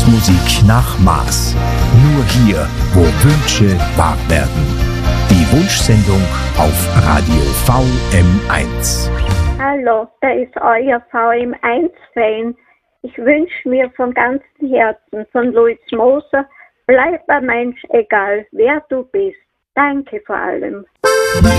Weihnachtsmusik nach Maß. Nur hier, wo Wünsche wahr werden. Die Wunschsendung auf Radio VM1. Hallo, da ist euer VM1-Fan. Ich wünsche mir von ganzem Herzen von Luis Moser, bleib ein Mensch, egal wer du bist. Danke vor allem.